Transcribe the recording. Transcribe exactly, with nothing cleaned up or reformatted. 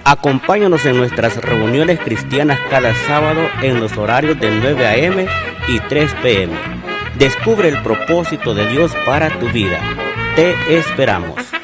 Acompáñanos en nuestras reuniones cristianas cada sábado en los horarios de nueve a eme y tres pe eme. Descubre el propósito de Dios para tu vida. Te esperamos.